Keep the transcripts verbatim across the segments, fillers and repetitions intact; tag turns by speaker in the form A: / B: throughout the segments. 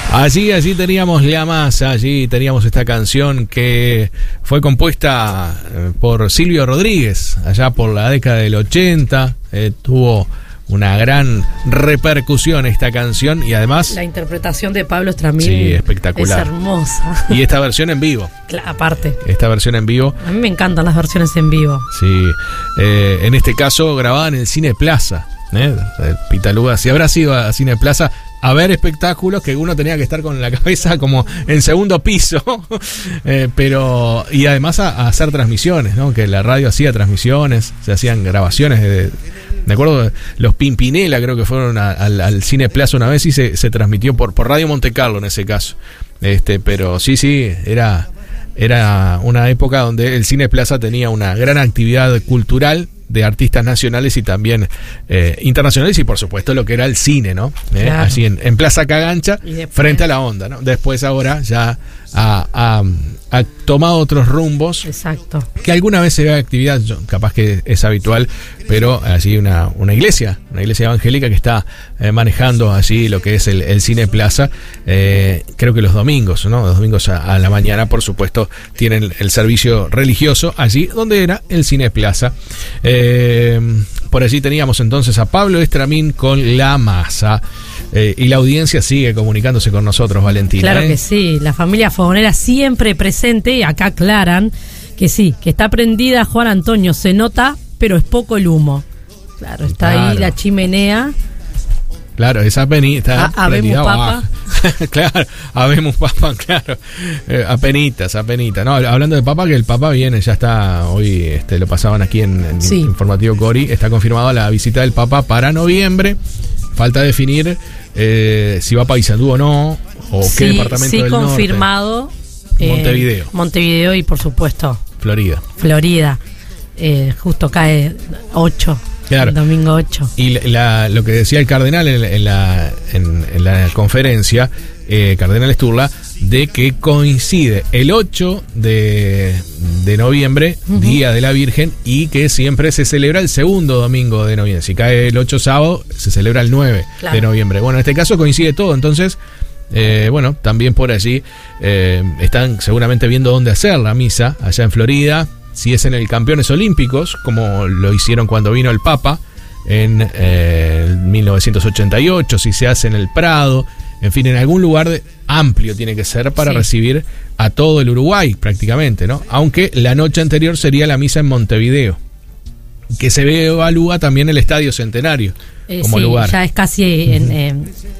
A: Allí, allí teníamos La Masa, allí teníamos esta canción que fue compuesta por Silvio Rodríguez, allá por la década del ochenta, eh, tuvo una gran repercusión esta canción y además...
B: La interpretación de Pablo Estramín
A: sí, espectacular.
B: Es hermosa.
A: Y esta versión en vivo.
B: Claro, aparte.
A: Esta versión en vivo.
B: A mí me encantan las versiones en vivo.
A: Sí, eh, en este caso grabada en el Cine Plaza. ¿eh? Pitaluga, si habrá sido a Cine Plaza a ver espectáculos que uno tenía que estar con la cabeza como en segundo piso, eh, pero y además a, a hacer transmisiones, ¿no? Que la radio hacía transmisiones, se hacían grabaciones de, me acuerdo, los Pimpinela creo que fueron a, al, al Cine Plaza una vez y se, se transmitió por, por Radio Monte Carlo en ese caso, este, pero sí, sí, era, era una época donde el Cine Plaza tenía una gran actividad cultural de artistas nacionales y también eh, internacionales y por supuesto lo que era el cine, ¿no? Eh,
B: claro.
A: Así en, en Plaza Cagancha,
B: después...
A: frente a la Onda, ¿no? Después ahora ya ha, ha, ha tomado otros rumbos.
B: Exacto. Que
A: alguna vez se ve actividad, capaz que es habitual, pero allí una, una iglesia, una iglesia evangélica que está eh, manejando allí lo que es el, el Cine Plaza, eh, creo que los domingos, ¿no? Los domingos a, a la mañana, por supuesto, tienen el servicio religioso allí donde era el Cine Plaza. Eh, por allí teníamos entonces a Pablo Estramín con La Masa. Eh, y la audiencia sigue comunicándose con nosotros, Valentina.
B: Claro
A: ¿eh?
B: que sí, la familia fogonera siempre presente y acá aclaran que sí, que está prendida Juan Antonio, se nota, pero es poco el humo. Claro, está claro. Ahí la chimenea.
A: Claro, esa penita.
B: Habemos papa.
A: Claro, habemos papa, claro. Eh, apenitas, apenitas. No, hablando de papa, que el papa viene, ya está, hoy este, lo pasaban aquí en, en
B: sí.
A: Informativo Cori, está confirmada la visita del papa para noviembre. Falta definir eh, si va a Paysandú o no, o
B: sí,
A: qué departamento
B: sí,
A: del norte. Sí,
B: confirmado. Eh,
A: Montevideo.
B: Montevideo y por supuesto
A: Florida.
B: Florida. Eh, justo cae ocho.
A: Claro.
B: El domingo ocho.
A: Y la, la, lo que decía el cardenal en, en, la, en, en la conferencia, eh, Cardenal Sturla, de que coincide el ocho de, de noviembre, uh-huh. Día de la Virgen, y que siempre se celebra el segundo domingo de noviembre. Si cae el ocho sábado, se celebra el nueve claro. de noviembre. Bueno, en este caso coincide todo, entonces... Eh, bueno, también por allí eh, están seguramente viendo dónde hacer la misa, allá en Florida, si es en el Campeones Olímpicos, como lo hicieron cuando vino el Papa en eh, mil novecientos ochenta y ocho, si se hace en el Prado, en fin, en algún lugar de, amplio tiene que ser para sí. recibir a todo el Uruguay prácticamente, ¿no? Aunque la noche anterior sería la misa en Montevideo, que se evalúa también el Estadio Centenario
B: eh,
A: como
B: sí,
A: lugar.
B: Ya es casi en, eh,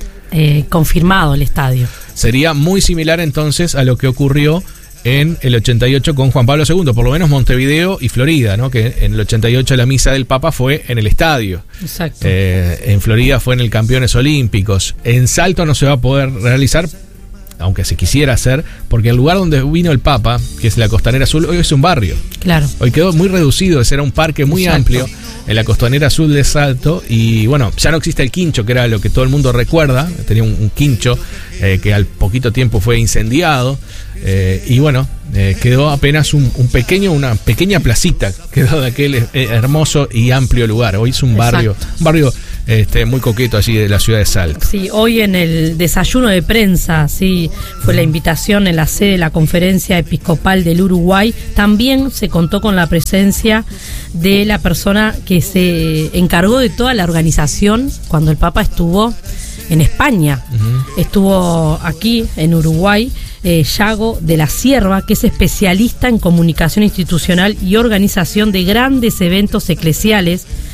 B: eh, confirmado el estadio.
A: Sería muy similar entonces a lo que ocurrió en el ochenta y ocho con Juan Pablo segundo, por lo menos Montevideo y Florida, ¿no? Que en el ochenta y ocho la misa del Papa fue en el estadio.
B: Exacto.
A: Eh, en Florida fue en el Campeones Olímpicos. En Salto no se va a poder realizar, aunque se quisiera hacer, porque el lugar donde vino el Papa, que es la Costanera Azul, hoy es un barrio.
B: Claro.
A: Hoy quedó muy reducido, ese era un parque muy Exacto. amplio en la Costanera Azul de Salto, y bueno, ya no existe el quincho, que era lo que todo el mundo recuerda. Tenía un, un quincho eh, que al poquito tiempo fue incendiado, eh, y bueno, eh, quedó apenas un, un pequeño, una pequeña placita, quedó de aquel eh, hermoso y amplio lugar. Hoy es un barrio, Exacto. un barrio este, muy coqueto allí de la ciudad de Salto.
B: Sí, hoy en el desayuno de prensa, sí, fue la invitación en la sede de la Conferencia Episcopal del Uruguay. También se contó con la presencia de la persona que se encargó de toda la organización cuando el Papa estuvo en España. Uh-huh. Estuvo aquí en Uruguay, eh, Yago de la Sierva, que es especialista en comunicación institucional y organización de grandes eventos eclesiales